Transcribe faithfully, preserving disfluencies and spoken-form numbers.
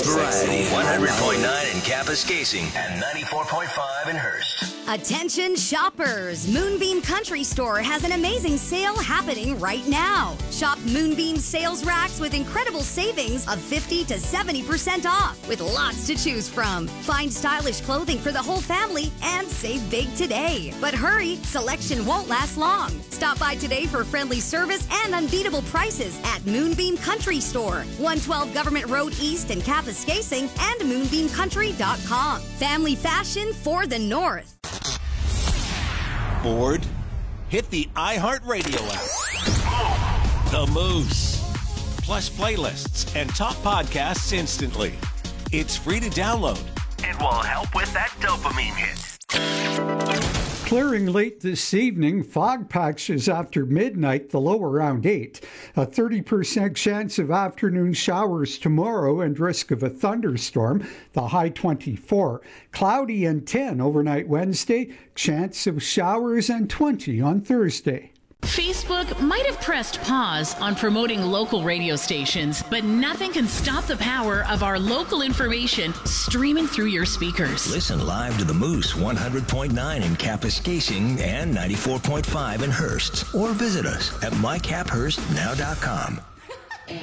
Variety one hundred point nine in Kapuskasing and ninety-four point five in Hearst. Attention shoppers! Moonbeam Country Store has an amazing sale happening right now. Shop Moonbeam sales racks with incredible savings of fifty to seventy percent off with lots to choose from. Find stylish clothing for the whole family and save big today. But hurry, selection won't last long. Stop by today for friendly service and unbeatable prices at Moonbeam Country Store, one twelve Government Road East in Kapuskasing and moonbeam country dot com. Family fashion for the North. Bored? Hit the iHeartRadio app. The Moose. Plus playlists and top podcasts instantly. It's free to download. It will help with that dopamine hit. Clearing late this evening, fog patches after midnight, the low around eight. A thirty percent chance of afternoon showers tomorrow and risk of a thunderstorm, the high twenty-four. Cloudy and ten overnight Wednesday, chance of showers and twenty on Thursday. Facebook might have pressed pause on promoting local radio stations, but nothing can stop the power of our local information streaming through your speakers. Listen live to the Moose one hundred point nine in Kapuskasing and ninety-four point five in Hearst. Or visit us at my cap hearst now dot com.